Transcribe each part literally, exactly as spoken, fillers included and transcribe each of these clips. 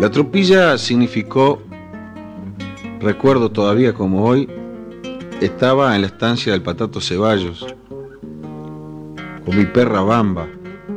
La tropilla significó, recuerdo todavía como hoy, estaba en la estancia del Patato Ceballos, con mi perra Bamba,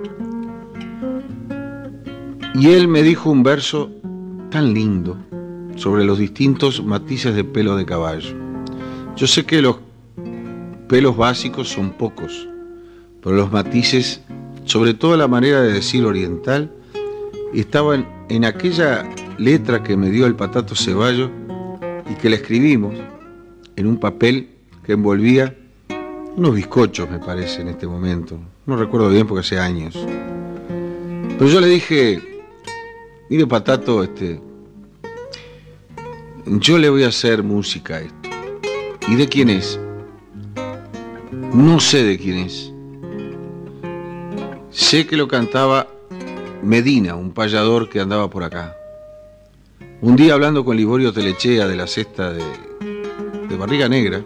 y él me dijo un verso tan lindo sobre los distintos matices de pelo de caballo. Yo sé que los pelos básicos son pocos, pero los matices, sobre todo la manera de decir oriental, estaban en aquella letra que me dio el Patato Ceballos y que le escribimos en un papel que envolvía unos bizcochos, me parece, en este momento. No recuerdo bien porque hace años. Pero yo le dije, mire Patato, este, yo le voy a hacer música a esto. ¿Y de quién es? No sé de quién es. Sé que lo cantaba Medina, un payador que andaba por acá. Un día hablando con Liborio Telechea de la cesta de, de Barriga Negra,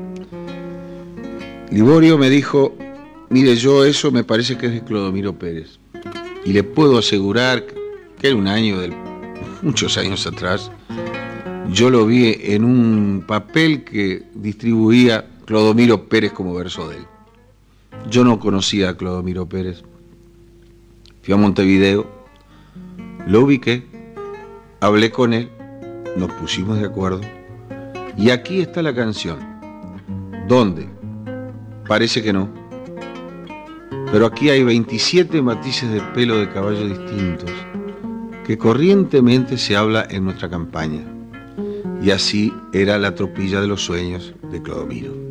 Liborio me dijo, mire, yo eso me parece que es de Clodomiro Pérez. Y le puedo asegurar que era un año, del, muchos años atrás, yo lo vi en un papel que distribuía Clodomiro Pérez como verso de él. Yo no conocía a Clodomiro Pérez. Fui a Montevideo, lo ubiqué, hablé con él, nos pusimos de acuerdo, y aquí está la canción. ¿Dónde? Parece que no. Pero aquí hay veintisiete matices de pelo de caballo distintos que corrientemente se habla en nuestra campaña. Y así era la tropilla de los sueños de Clodomiro.